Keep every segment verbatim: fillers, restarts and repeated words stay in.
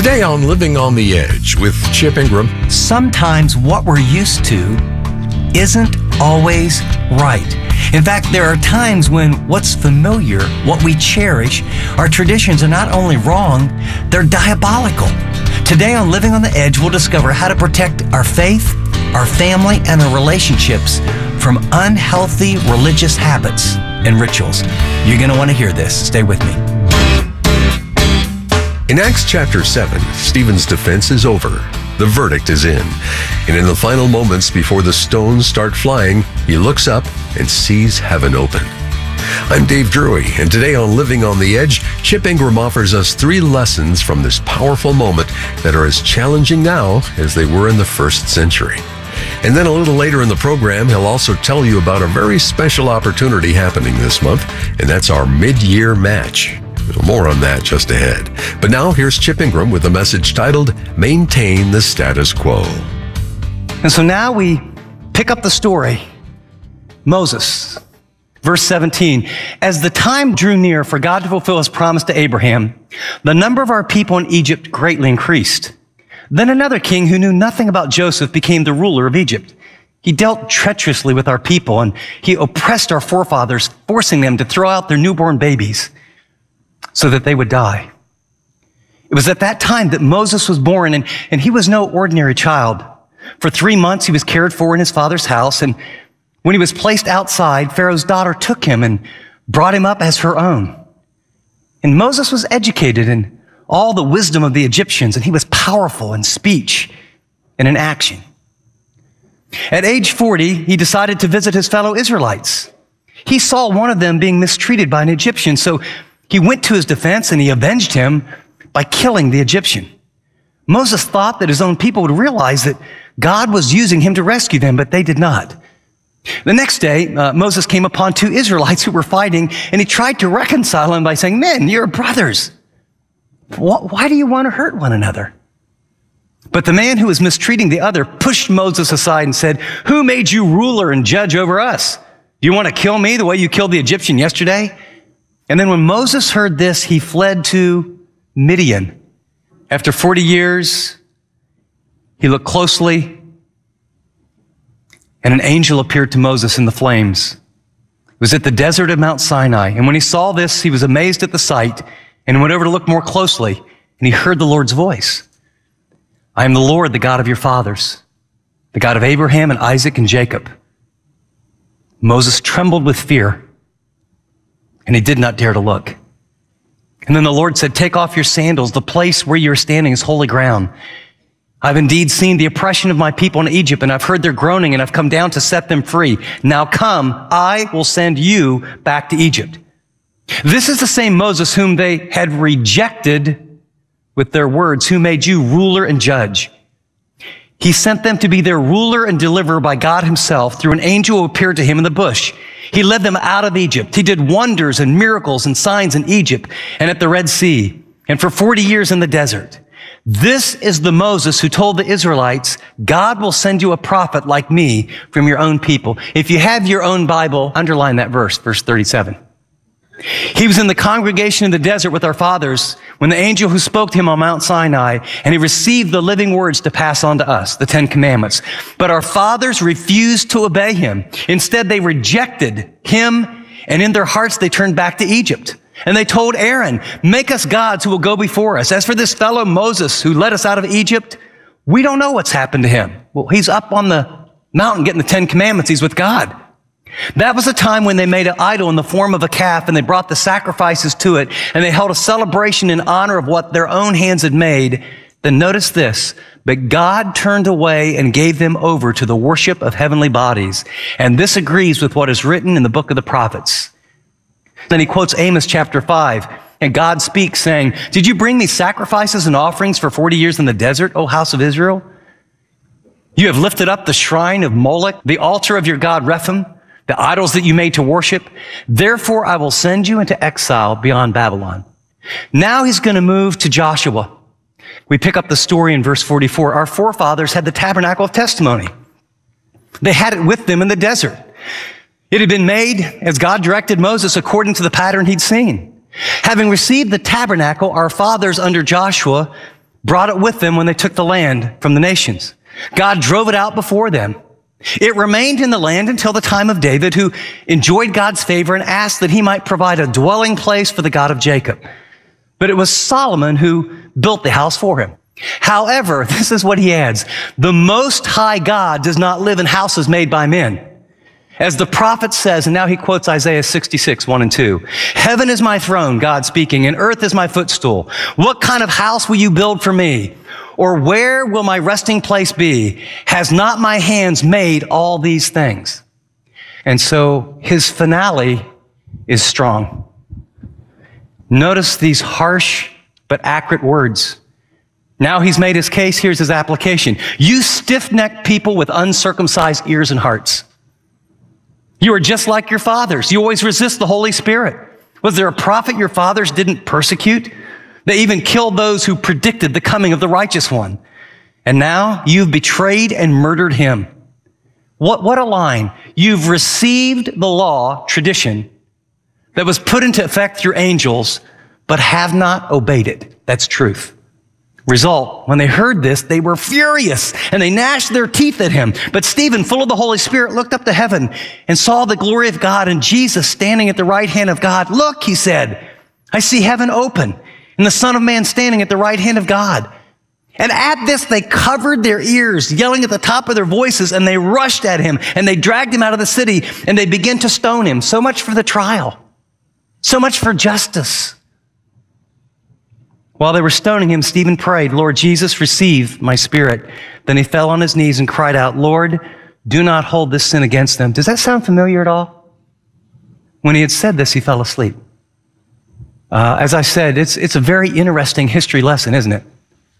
Today on Living on the Edge with Chip Ingram. Sometimes what we're used to isn't always right. In fact, there are times when what's familiar, what we cherish, our traditions are not only wrong, they're diabolical. Today on Living on the Edge, we'll discover how to protect our faith, our family, and our relationships from unhealthy religious habits and rituals. You're going to want to hear this. Stay with me. In Acts chapter seven, Stephen's defense is over. The verdict is in. And in the final moments before the stones start flying, he looks up and sees heaven open. I'm Dave Drury, and today on Living on the Edge, Chip Ingram offers us three lessons from this powerful moment that are as challenging now as they were in the first century. And then a little later in the program, he'll also tell you about a very special opportunity happening this month, and that's our mid-year match. More on that just ahead. But now here's Chip Ingram with a message titled, Maintain the Status Quo. And so now we pick up the story. Moses, verse seventeen. As the time drew near for God to fulfill his promise to Abraham, the number of our people in Egypt greatly increased. Then another king who knew nothing about Joseph became the ruler of Egypt. He dealt treacherously with our people, and he oppressed our forefathers, forcing them to throw out their newborn babies so that they would die. It was at that time that Moses was born, and, and he was no ordinary child. For three months, he was cared for in his father's house, and when he was placed outside, Pharaoh's daughter took him and brought him up as her own. And Moses was educated in all the wisdom of the Egyptians, and he was powerful in speech and in action. At age forty, he decided to visit his fellow Israelites. He saw one of them being mistreated by an Egyptian, so he went to his defense and he avenged him by killing the Egyptian. Moses thought that his own people would realize that God was using him to rescue them, but they did not. The next day, uh, Moses came upon two Israelites who were fighting, and he tried to reconcile them by saying, "Men, you're brothers. Why do you want to hurt one another?" But the man who was mistreating the other pushed Moses aside and said, "Who made you ruler and judge over us? Do you want to kill me the way you killed the Egyptian yesterday?" And then when Moses heard this, he fled to Midian. After forty years, he looked closely, and an angel appeared to Moses in the flames. It was at the desert of Mount Sinai. And when he saw this, he was amazed at the sight and went over to look more closely, and he heard the Lord's voice. "I am the Lord, the God of your fathers, the God of Abraham and Isaac and Jacob." Moses trembled with fear, and he did not dare to look. And then the Lord said, "Take off your sandals. The place where you're standing is holy ground. I've indeed seen the oppression of my people in Egypt, and I've heard their groaning, and I've come down to set them free. Now come, I will send you back to Egypt." This is the same Moses whom they had rejected with their words, "Who made you ruler and judge?" He sent them to be their ruler and deliverer by God himself through an angel who appeared to him in the bush. He led them out of Egypt. He did wonders and miracles and signs in Egypt and at the Red Sea, and for forty years in the desert. This is the Moses who told the Israelites, "God will send you a prophet like me from your own people." If you have your own Bible, underline that verse, verse thirty-seven. He was in the congregation in the desert with our fathers when the angel who spoke to him on Mount Sinai, and he received the living words to pass on to us, the Ten Commandments. But our fathers refused to obey him. Instead, they rejected him, and in their hearts they turned back to Egypt. And they told Aaron, "Make us gods who will go before us. As for this fellow Moses who led us out of Egypt, we don't know what's happened to him." Well, he's up on the mountain getting the Ten Commandments. He's with God. That was a time when they made an idol in the form of a calf, and they brought the sacrifices to it, and they held a celebration in honor of what their own hands had made. Then notice this, "But God turned away and gave them over to the worship of heavenly bodies." And this agrees with what is written in the book of the prophets. Then he quotes Amos chapter five, and God speaks saying, "Did you bring me sacrifices and offerings for forty years in the desert, O house of Israel? You have lifted up the shrine of Moloch, the altar of your god Rephaim, the idols that you made to worship. Therefore, I will send you into exile beyond Babylon." Now he's going to move to Joshua. We pick up the story in verse forty-four. Our forefathers had the tabernacle of testimony. They had it with them in the desert. It had been made as God directed Moses according to the pattern he'd seen. Having received the tabernacle, our fathers under Joshua brought it with them when they took the land from the nations. God drove it out before them. It remained in the land until the time of David, who enjoyed God's favor and asked that he might provide a dwelling place for the God of Jacob. But it was Solomon who built the house for him. However, this is what he adds, the Most High God does not live in houses made by men. As the prophet says, and now he quotes Isaiah sixty-six, one and two, heaven is my throne, God speaking, and earth is my footstool. What kind of house will you build for me? Or where will my resting place be? Has not my hands made all these things? And so his finale is strong. Notice these harsh but accurate words. Now he's made his case. Here's his application. You stiff-necked people with uncircumcised ears and hearts. You are just like your fathers. You always resist the Holy Spirit. Was there a prophet your fathers didn't persecute? They even killed those who predicted the coming of the righteous one. And now you've betrayed and murdered him. What, what a line. You've received the law, tradition, that was put into effect through angels, but have not obeyed it. That's truth. Result, when they heard this, they were furious and they gnashed their teeth at him. But Stephen, full of the Holy Spirit, looked up to heaven and saw the glory of God and Jesus standing at the right hand of God. Look, he said, I see heaven open and the Son of Man standing at the right hand of God. And at this, they covered their ears, yelling at the top of their voices, and they rushed at him and they dragged him out of the city and they began to stone him. So much for the trial. So much for justice. While they were stoning him, Stephen prayed, Lord Jesus, receive my spirit. Then he fell on his knees and cried out, Lord, do not hold this sin against them. Does that sound familiar at all? When he had said this, he fell asleep. Uh, as I said, it's, it's a very interesting history lesson, isn't it?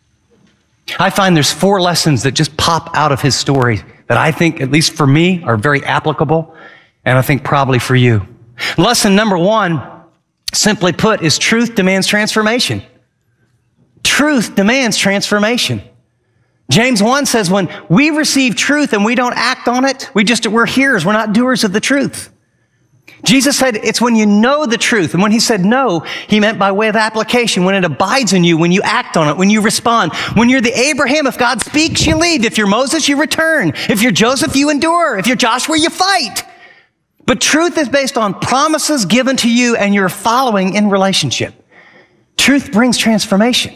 I find there's four lessons that just pop out of his story that I think, at least for me, are very applicable, and I think probably for you. Lesson number one, simply put, is truth demands transformation. Truth demands transformation. James one says when we receive truth and we don't act on it, we just, we're hearers, we're not doers of the truth. Jesus said it's when you know the truth. And when he said no, he meant by way of application, when it abides in you, when you act on it, when you respond. When you're the Abraham, if God speaks, you leave. If you're Moses, you return. If you're Joseph, you endure. If you're Joshua, you fight. But truth is based on promises given to you and you're following in relationship. Truth brings transformation.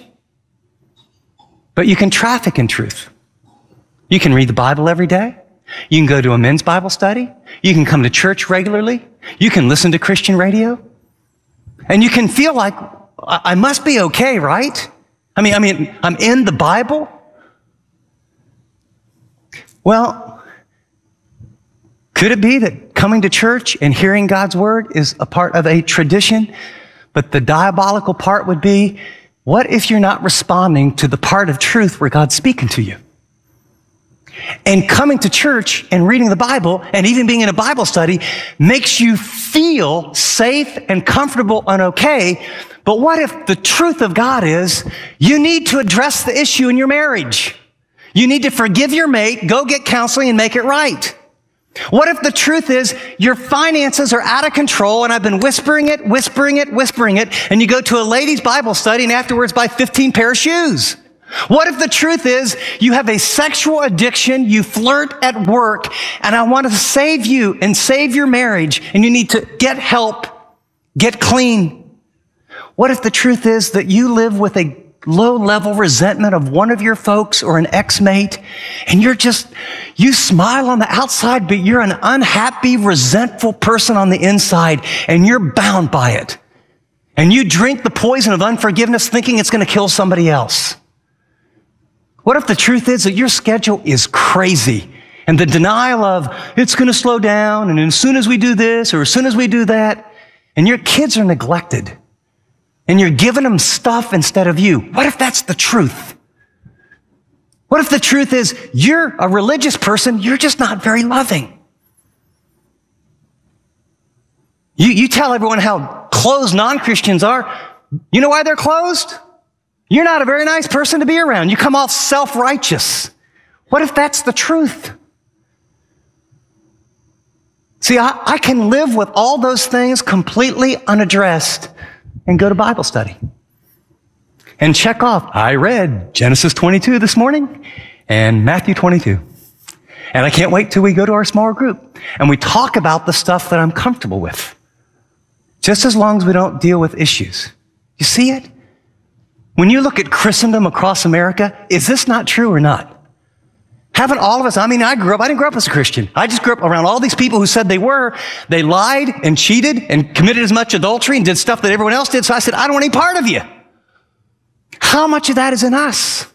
But you can traffic in truth. You can read the Bible every day. You can go to a men's Bible study. You can come to church regularly. You can listen to Christian radio. And you can feel like, I must be okay, right? I mean, I mean, I'm in the Bible. Well, could it be that coming to church and hearing God's word is a part of a tradition? But the diabolical part would be, what if you're not responding to the part of truth where God's speaking to you? And coming to church and reading the Bible and even being in a Bible study makes you feel safe and comfortable and okay. But what if the truth of God is you need to address the issue in your marriage? You need to forgive your mate, go get counseling and make it right. What if the truth is your finances are out of control and I've been whispering it, whispering it, whispering it, and you go to a ladies' Bible study and afterwards buy fifteen pair of shoes? What if the truth is you have a sexual addiction, you flirt at work, and I want to save you and save your marriage, and you need to get help, get clean? What if the truth is that you live with a low-level resentment of one of your folks or an ex-mate, and you're just, you smile on the outside, but you're an unhappy, resentful person on the inside, and you're bound by it. And you drink the poison of unforgiveness thinking it's going to kill somebody else. What if the truth is that your schedule is crazy, and the denial of, it's going to slow down, and as soon as we do this, or as soon as we do that, and your kids are neglected, and you're giving them stuff instead of you? What if that's the truth? What if the truth is you're a religious person, you're just not very loving? You, you tell everyone how closed non-Christians are. You know why they're closed? You're not a very nice person to be around. You come off self-righteous. What if that's the truth? See, I, I can live with all those things completely unaddressed and go to Bible study. and check off, I read Genesis twenty-two this morning and Matthew twenty-two. And I can't wait till we go to our smaller group and we talk about the stuff that I'm comfortable with. Just as long as we don't deal with issues. You see it? When you look at Christendom across America, is this not true or not? Haven't all of us, I mean, I grew up, I didn't grow up as a Christian. I just grew up around all these people who said they were. They lied and cheated and committed as much adultery and did stuff that everyone else did. So I said, I don't want any part of you. How much of that is in us?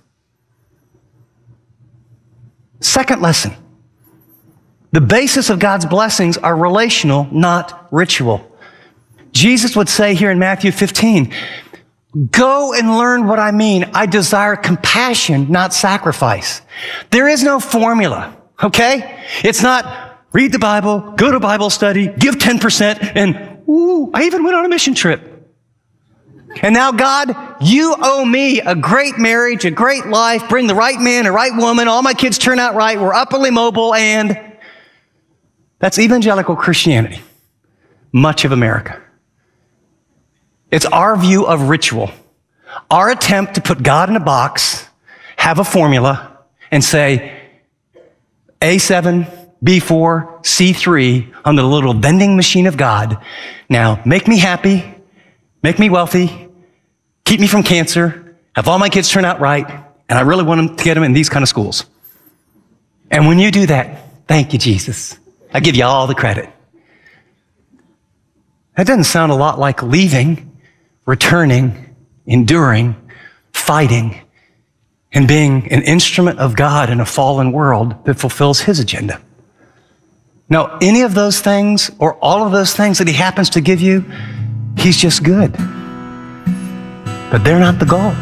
Second lesson. The basis of God's blessings are relational, not ritual. Jesus would say here in Matthew fifteen, go and learn what I mean. I desire compassion, not sacrifice. There is no formula, okay? It's not read the Bible, go to Bible study, give ten percent, and ooh, I even went on a mission trip. And now, God, you owe me a great marriage, a great life, bring the right man, a right woman, all my kids turn out right, we're upwardly mobile, and that's evangelical Christianity. Much of America. It's our view of ritual. Our attempt to put God in a box, have a formula, and say A seven, B four, C three on the little vending machine of God. Now, make me happy, make me wealthy, keep me from cancer, have all my kids turn out right, and I really want them to get them in these kind of schools. And when you do that, thank you, Jesus. I give you all the credit. That doesn't sound a lot like leaving, returning, enduring, fighting, and being an instrument of God in a fallen world that fulfills his agenda. Now, any of those things or all of those things that he happens to give you, he's just good. But they're not the goal.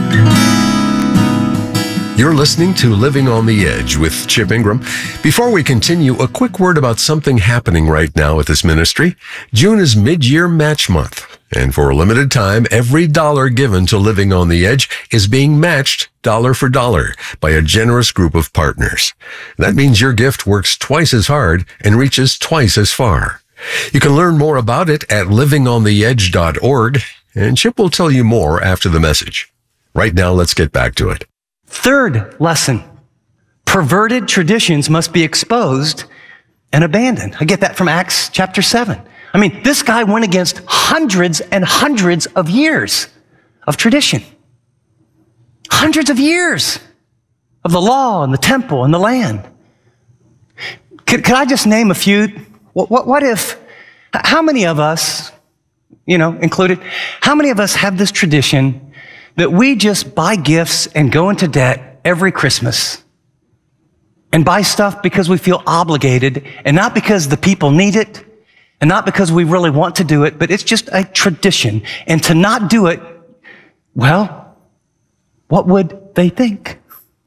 You're listening to Living on the Edge with Chip Ingram. Before we continue, a quick word about something happening right now at this ministry. June is mid-year match month, and for a limited time, every dollar given to Living on the Edge is being matched dollar for dollar by a generous group of partners. That means your gift works twice as hard and reaches twice as far. You can learn more about it at living on the edge dot org, and Chip will tell you more after the message. Right now, let's get back to it. Third lesson, perverted traditions must be exposed and abandoned. I get that from Acts chapter seven. I mean, this guy went against hundreds and hundreds of years of tradition. Hundreds of years of the law and the temple and the land. Could, could I just name a few? What, what, what if, how many of us, you know, included, how many of us have this tradition that we just buy gifts and go into debt every Christmas and buy stuff because we feel obligated and not because the people need it and not because we really want to do it, but it's just a tradition. And to not do it, well, what would they think?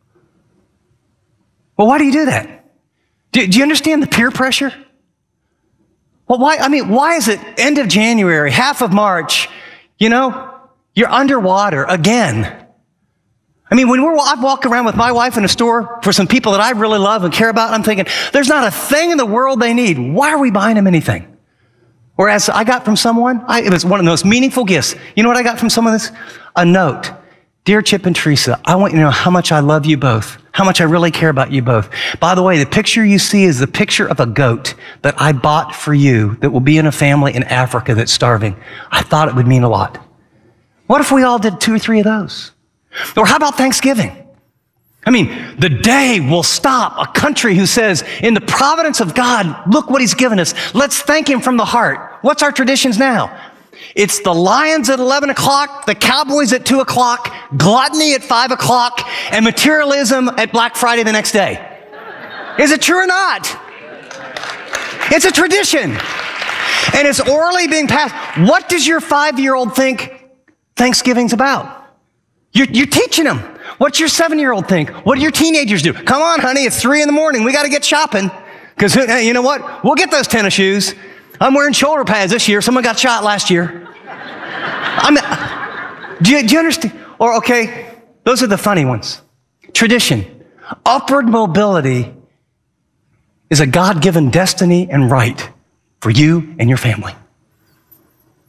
Well, why do you do that? Do, do you understand the peer pressure? Well, why, I mean, why is it end of January, half of March, you know, you're underwater again. I mean, when we're, I walk around with my wife in a store for some people that I really love and care about, I'm thinking, there's not a thing in the world they need. Why are we buying them anything? Whereas I got from someone, I, it was one of the most meaningful gifts. You know what I got from someone? This? A note. Dear Chip and Teresa, I want you to know how much I love you both, how much I really care about you both. By the way, the picture you see is the picture of a goat that I bought for you that will be in a family in Africa that's starving. I thought it would mean a lot. What if we all did two or three of those? Or how about Thanksgiving? I mean, the day will stop a country who says, in the providence of God, look what he's given us. Let's thank him from the heart. What's our traditions now? It's the Lions at eleven o'clock, the Cowboys at two o'clock, gluttony at five o'clock, and materialism at Black Friday the next day. Is it true or not? It's a tradition. And it's orally being passed. What does your five-year-old think Thanksgiving's about? You're, you're teaching them. What's your seven-year-old think? What do your teenagers do? Come on, honey, it's three in the morning. We got to get shopping. Because, hey, you know what? We'll get those tennis shoes. I'm wearing shoulder pads this year. Someone got shot last year. I'm, do, you, do you understand? Or, okay, those are the funny ones. Tradition. Upward mobility is a God-given destiny and right for you and your family.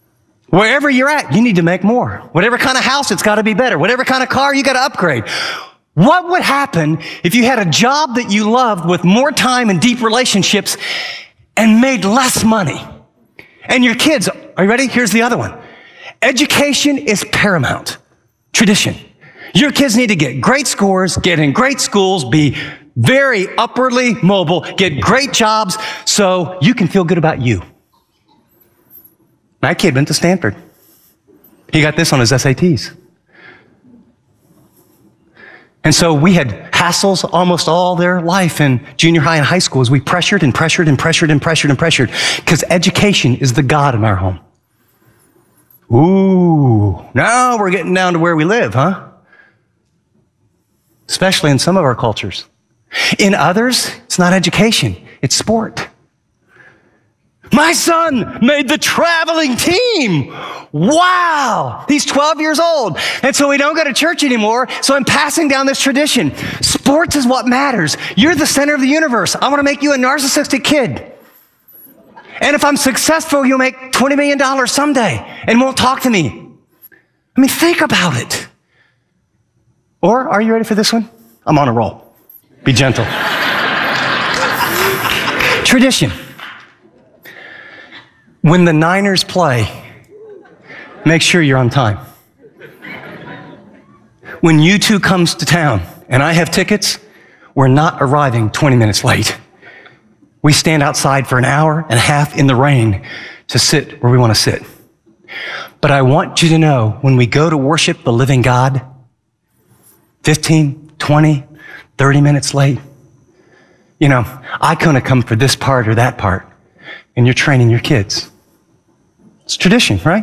Wherever you're at, you need to make more. Whatever kind of house, it's got to be better. Whatever kind of car, you got to upgrade. What would happen if you had a job that you loved with more time and deep relationships and made less money? And your kids, are you ready? Here's the other one. Education is paramount. Tradition. Your kids need to get great scores, get in great schools, be very upwardly mobile, get great jobs so you can feel good about you. My kid went to Stanford. He got this on his S A Ts. And so we had hassles almost all their life in junior high and high school as we pressured and pressured and pressured and pressured and pressured because education is the God in our home. Ooh, now we're getting down to where we live, huh? Especially in some of our cultures. In others, it's not education, it's sport. My son made the traveling team. Wow. He's twelve years old. And so we don't go to church anymore. So I'm passing down this tradition. Sports is what matters. You're the center of the universe. I want to make you a narcissistic kid. And if I'm successful, you'll make twenty million dollars someday and won't talk to me. I mean, think about it. Or are you ready for this one? I'm on a roll. Be gentle. Tradition. When the Niners play, make sure you're on time. When U two comes to town and I have tickets, we're not arriving twenty minutes late. We stand outside for an hour and a half in the rain to sit where we want to sit. But I want you to know, when we go to worship the living God, fifteen, twenty, thirty minutes late, you know, I couldn't have come for this part or that part. And you're training your kids. It's tradition, right?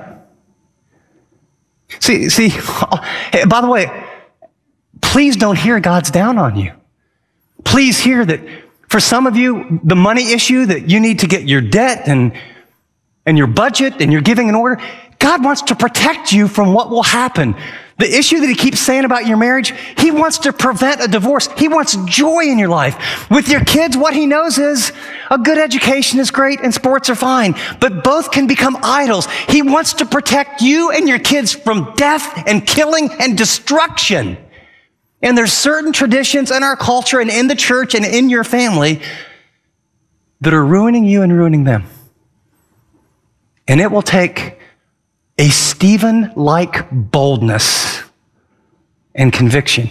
See, see, hey, by the way, please don't hear God's down on you. Please hear that for some of you, the money issue that you need to get your debt and, and your budget and your giving in order, God wants to protect you from what will happen. The issue that he keeps saying about your marriage, he wants to prevent a divorce. He wants joy in your life. With your kids, what he knows is a good education is great and sports are fine, but both can become idols. He wants to protect you and your kids from death and killing and destruction. And there's certain traditions in our culture and in the church and in your family that are ruining you and ruining them. And it will take a Stephen-like boldness and conviction.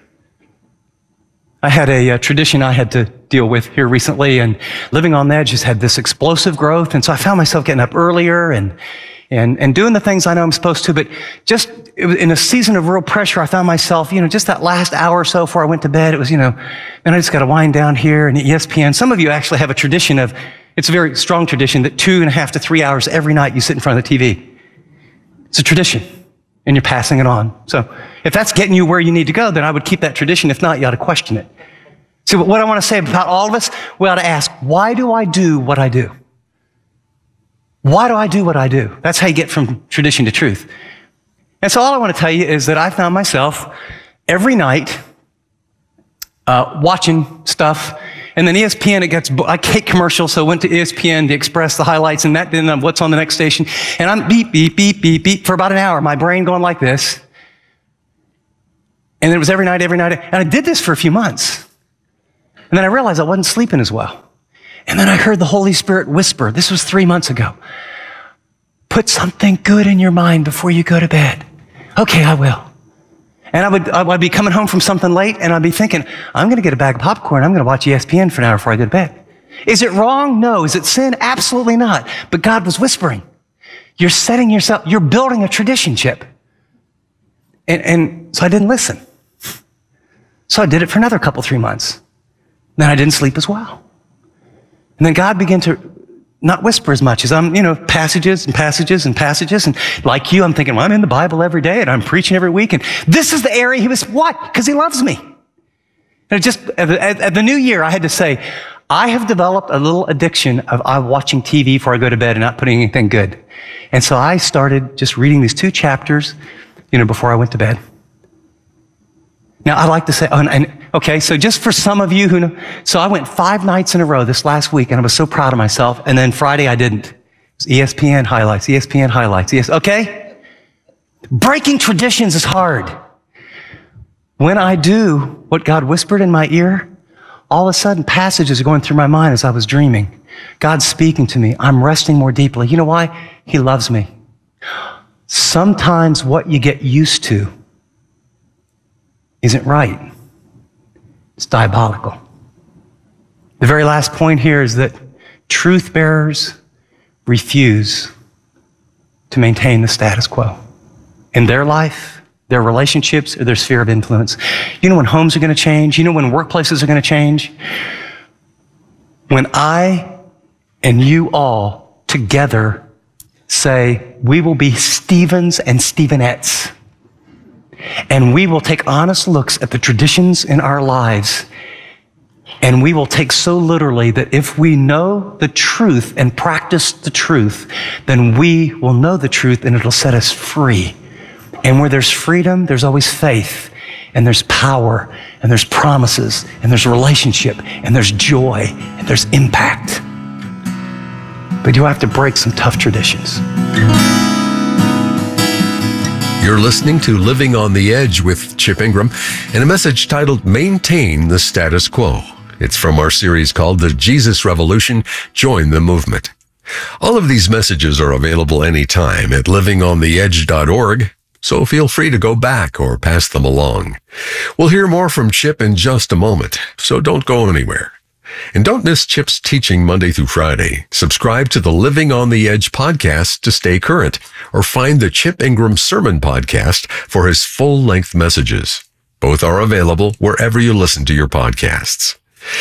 I had a, a tradition I had to deal with here recently, and living on the edge has had this explosive growth, and so I found myself getting up earlier and and and doing the things I know I'm supposed to, but just it was in a season of real pressure, I found myself, you know, just that last hour or so before I went to bed, it was, you know, man, I just got to wind down here and E S P N. Some of you actually have a tradition of, it's a very strong tradition that two and a half to three hours every night you sit in front of the T V. It's a tradition, and you're passing it on. So if that's getting you where you need to go, then I would keep that tradition. If not, you ought to question it. So what I want to say about all of us, we ought to ask, why do I do what I do? Why do I do what I do? That's how you get from tradition to truth. And so all I want to tell you is that I found myself every night uh, watching stuff. And then E S P N, it gets, I hate commercials, so I went to E S P N, the Express, the highlights, and that, then what's on the next station. And I'm beep, beep, beep, beep, beep for about an hour, my brain going like this. And it was every night, every night. And I did this for a few months. And then I realized I wasn't sleeping as well. And then I heard the Holy Spirit whisper, this was three months ago, put something good in your mind before you go to bed. Okay, I will. And I would, I would be coming home from something late, and I'd be thinking, I'm going to get a bag of popcorn. I'm going to watch E S P N for an hour before I go to bed. Is it wrong? No. Is it sin? Absolutely not. But God was whispering. You're setting yourself, you're building a tradition, Chip. And, and so I didn't listen. So I did it for another couple, three months. Then I didn't sleep as well. And then God began to not whisper as much as I'm, you know, passages and passages and passages. And like you, I'm thinking, well, I'm in the Bible every day and I'm preaching every week. And this is the area he was, what? Because he loves me. And it just, at the, at the new year, I had to say, I have developed a little addiction of I'm watching T V before I go to bed and not putting anything good. And so I started just reading these two chapters, you know, before I went to bed. Now, I like to say, oh, and, and, okay, so just for some of you who know, so I went five nights in a row this last week, and I was so proud of myself, and then Friday I didn't. E S P N highlights, E S P N highlights, yes, okay? Breaking traditions is hard. When I do what God whispered in my ear, all of a sudden passages are going through my mind as I was dreaming. God's speaking to me. I'm resting more deeply. You know why? He loves me. Sometimes what you get used to isn't right. It's diabolical. The very last point here is that truth bearers refuse to maintain the status quo in their life, their relationships, or their sphere of influence. You know when homes are going to change? You know when workplaces are going to change? When I and you all together say, we will be Stevens and Stevenettes, and we will take honest looks at the traditions in our lives, and we will take so literally that if we know the truth and practice the truth, then we will know the truth and it'll set us free. And where there's freedom, there's always faith, and there's power, and there's promises, and there's relationship, and there's joy, and there's impact. But you have to break some tough traditions. You're listening to Living on the Edge with Chip Ingram and a message titled Maintain the Status Quo. It's from our series called The Jesus Revolution, Join the Movement. All of these messages are available anytime at living on the edge dot org, so feel free to go back or pass them along. We'll hear more from Chip in just a moment, so don't go anywhere. And don't miss Chip's teaching Monday through Friday. Subscribe to the Living on the Edge podcast to stay current, or find the Chip Ingram Sermon Podcast for his full-length messages. Both are available wherever you listen to your podcasts.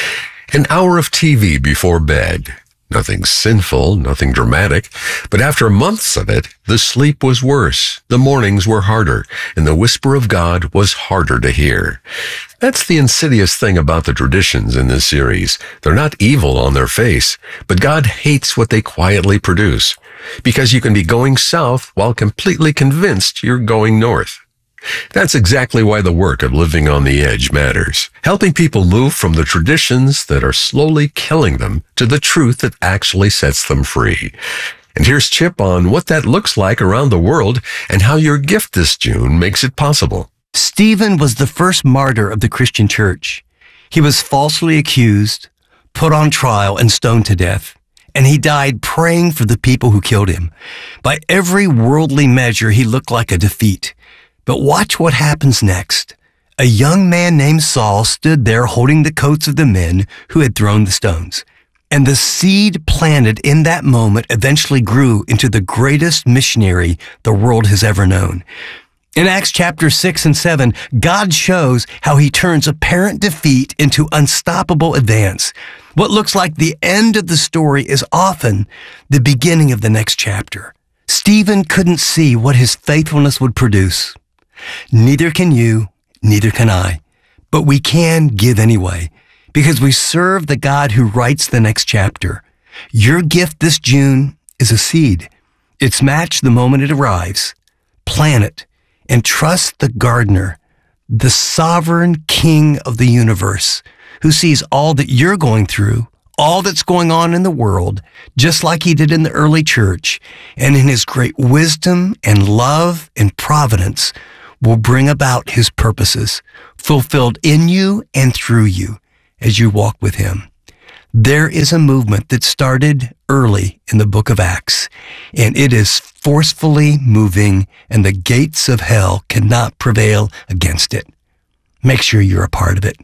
An hour of T V before bed. Nothing sinful, nothing dramatic, but after months of it, the sleep was worse, the mornings were harder, and the whisper of God was harder to hear. That's the insidious thing about the traditions in this series. They're not evil on their face, but God hates what they quietly produce, because you can be going south while completely convinced you're going north. That's exactly why the work of Living on the Edge matters, helping people move from the traditions that are slowly killing them to the truth that actually sets them free. And here's Chip on what that looks like around the world and how your gift this June makes it possible. Stephen was the first martyr of the Christian church. He was falsely accused, put on trial, and stoned to death. And he died praying for the people who killed him. By every worldly measure, he looked like a defeat. But watch what happens next. A young man named Saul stood there holding the coats of the men who had thrown the stones. And the seed planted in that moment eventually grew into the greatest missionary the world has ever known. In Acts chapter six and seven, God shows how he turns apparent defeat into unstoppable advance. What looks like the end of the story is often the beginning of the next chapter. Stephen couldn't see what his faithfulness would produce. Neither can you, neither can I, but we can give anyway, because we serve the God who writes the next chapter. Your gift this June is a seed. It's matched the moment it arrives. Plant it and trust the gardener, the sovereign King of the universe, who sees all that you're going through, all that's going on in the world, just like he did in the early church, and in his great wisdom and love and providence will bring about his purposes, fulfilled in you and through you as you walk with him. There is a movement that started early in the book of Acts, and it is forcefully moving, and the gates of hell cannot prevail against it. Make sure you're a part of it.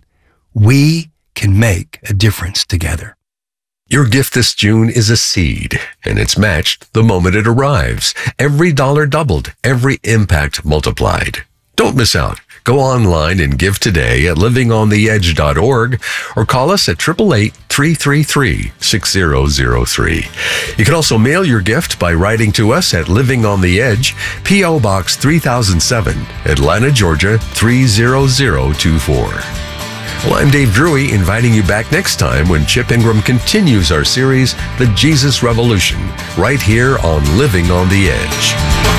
We can make a difference together. Your gift this June is a seed, and it's matched the moment it arrives. Every dollar doubled, every impact multiplied. Don't miss out. Go online and give today at living on the edge dot org or call us at eight eight eight, three three three, six zero zero three. You can also mail your gift by writing to us at Living on the Edge, P O Box three thousand seven, Atlanta, Georgia three zero zero two four. Well, I'm Dave Drury, inviting you back next time when Chip Ingram continues our series, The Jesus Revolution, right here on Living on the Edge.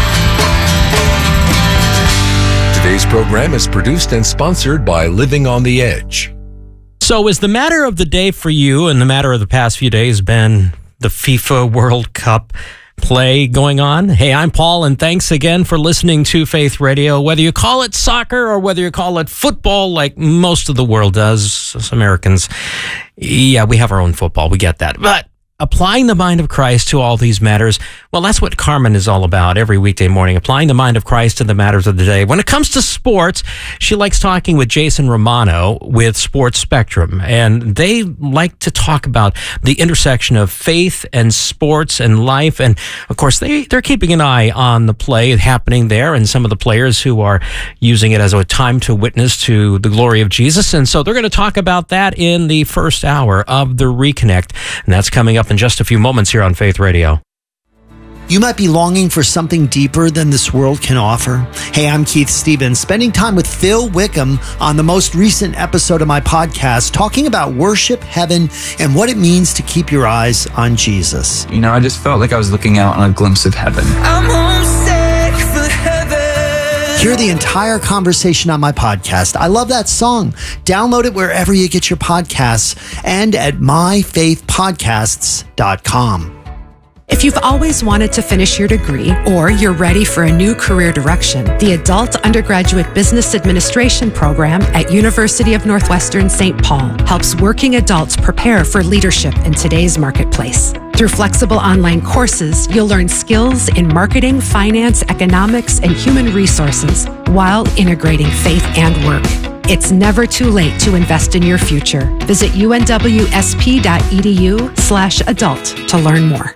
Today's program is produced and sponsored by Living on the Edge. So is the matter of the day for you, and the matter of the past few days, been the FIFA World Cup? play going on. Hey, I'm Paul, and thanks again for listening to Faith Radio. Whether you call it soccer or whether you call it football, like most of the world does, us Americans, yeah, we have our own football. We get that. But applying the mind of Christ to all these matters, well, that's what Carmen is all about every weekday morning, applying the mind of Christ to the matters of the day. When it comes to sports, she likes talking with Jason Romano with Sports Spectrum, and they like to talk about the intersection of faith and sports and life. And of course, they, they're keeping an eye on the play happening there and some of the players who are using it as a time to witness to the glory of Jesus. And so they're going to talk about that in the first hour of the Reconnect, and that's coming up in just a few moments here on Faith Radio. You might be longing for something deeper than this world can offer. Hey, I'm Keith Stevens, spending time with Phil Wickham on the most recent episode of my podcast, talking about worship, heaven, and what it means to keep your eyes on Jesus. You know, I just felt like I was looking out on a glimpse of heaven. I'm homesick for heaven. Hear the entire conversation on my podcast. I love that song. Download it wherever you get your podcasts and at my faith podcasts dot com. If you've always wanted to finish your degree or you're ready for a new career direction, the Adult Undergraduate Business Administration program at University of Northwestern Saint Paul helps working adults prepare for leadership in today's marketplace. Through flexible online courses, you'll learn skills in marketing, finance, economics, and human resources while integrating faith and work. It's never too late to invest in your future. Visit U N W S P dot E D U slash adult to learn more.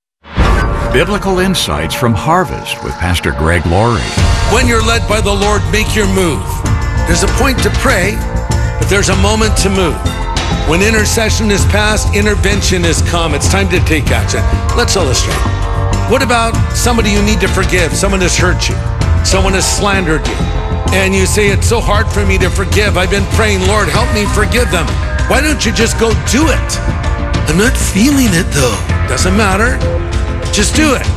Biblical Insights from Harvest with Pastor Greg Laurie. When you're led by the Lord, make your move. There's a point to pray, but there's a moment to move. When intercession is past, intervention is come. It's time to take action. Let's illustrate. What about somebody you need to forgive? Someone has hurt you. Someone has slandered you. And you say, it's so hard for me to forgive. I've been praying, Lord, help me forgive them. Why don't you just go do it? I'm not feeling it though. Doesn't matter. Just do it.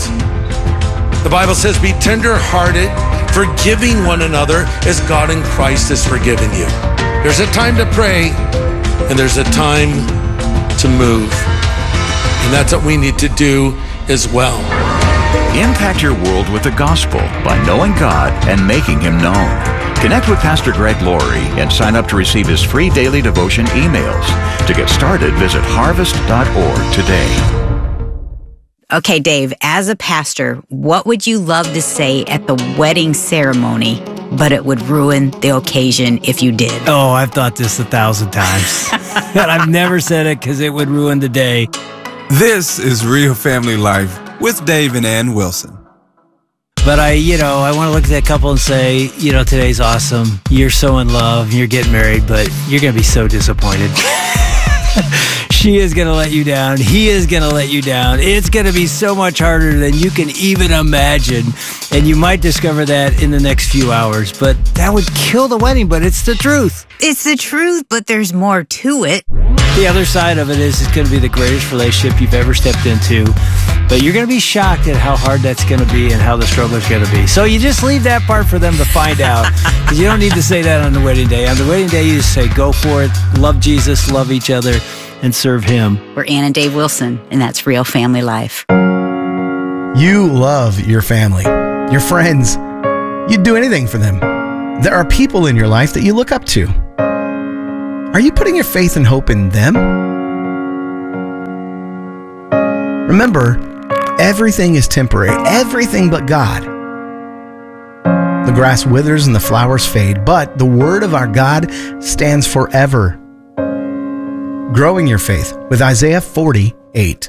The Bible says, be tender-hearted, forgiving one another as God in Christ has forgiven you. There's a time to pray, and there's a time to move. And that's what we need to do as well. Impact your world with the gospel by knowing God and making Him known. Connect with Pastor Greg Laurie and sign up to receive his free daily devotion emails. To get started, visit harvest dot org today. Okay, Dave, as a pastor, what would you love to say at the wedding ceremony, but it would ruin the occasion if you did? Oh, I've thought this a thousand times. And I've never said it because it would ruin the day. This is Real Family Life with Dave and Ann Wilson. But I, you know, I want to look at that couple and say, you know, today's awesome. You're so in love. You're getting married, but you're going to be so disappointed. She is going to let you down. He is going to let you down. It's going to be so much harder than you can even imagine. And you might discover that in the next few hours. But that would kill the wedding, but it's the truth. It's the truth, but there's more to it. The other side of it is it's going to be the greatest relationship you've ever stepped into. But you're going to be shocked at how hard that's going to be and how the struggle is going to be. So you just leave that part for them to find out. Because you don't need to say that on the wedding day. On the wedding day, you just say, go for it. Love Jesus, love each other, and serve Him. We're Ann and Dave Wilson, and that's Real Family Life. You love your family, your friends. You'd do anything for them. There are people in your life that you look up to. Are you putting your faith and hope in them? Remember, everything is temporary, everything but God. The grass withers and the flowers fade, but the word of our God stands forever. Growing your faith with Isaiah forty-eight.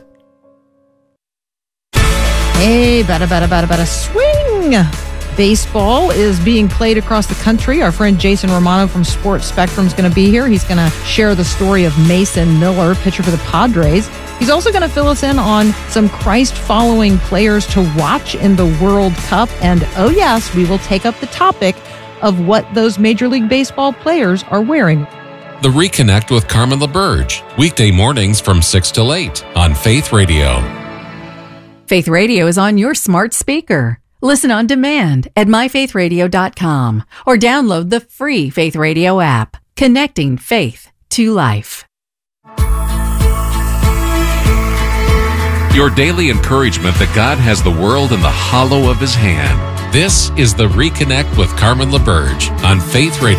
Hey, bada, bada, bada, bada, swing! Baseball is being played across the country. Our friend Jason Romano from Sports Spectrum is going to be here. He's going to share the story of Mason Miller, pitcher for the Padres. He's also going to fill us in on some Christ-following players to watch in the World Cup. And oh yes, we will take up the topic of what those Major League Baseball players are wearing. The Reconnect with Carmen LaBerge, weekday mornings from six till eight on Faith Radio. Faith Radio is on your smart speaker. Listen on demand at my faith radio dot com or download the free Faith Radio app, connecting faith to life. Your daily encouragement that God has the world in the hollow of his hand. This is the Reconnect with Carmen LaBerge on Faith Radio.